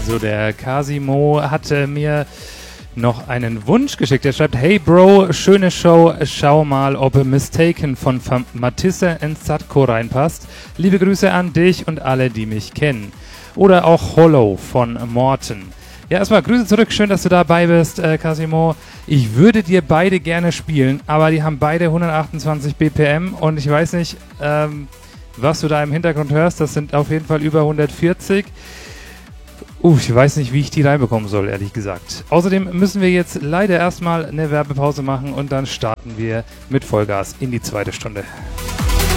So, der Casimo hatte mir noch einen Wunsch geschickt. Er schreibt: Hey Bro, schöne Show. Schau mal, ob Mistaken von Matisse and Sadko reinpasst. Liebe Grüße an dich und alle, die mich kennen. Oder auch Hollow von Morten. Ja, erstmal Grüße zurück. Schön, dass du dabei bist, Casimo. Ich würde dir beide gerne spielen, aber die haben beide 128 BPM und ich weiß nicht, was du da im Hintergrund hörst. Das sind auf jeden Fall über 140. Ich weiß nicht, wie ich die reinbekommen soll, ehrlich gesagt. Außerdem müssen wir jetzt leider erstmal eine Werbepause machen und dann starten wir mit Vollgas in die zweite Stunde.